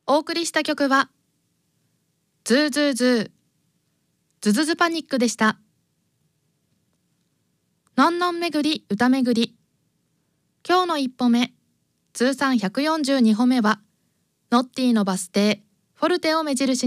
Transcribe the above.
お送りした曲はズーズーズーズズズパニックでした。のんのん巡り歌巡り、今日の一歩目、通算142歩目はノッティのバス停フォルテを目印